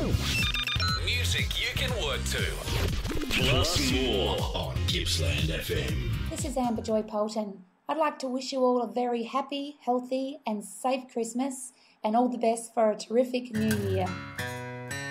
Music you can work to. Plus more on Gippsland FM. This is Amber Joy Polton. I'd like to wish you all a very happy, healthy and safe Christmas and all the best for a terrific new year.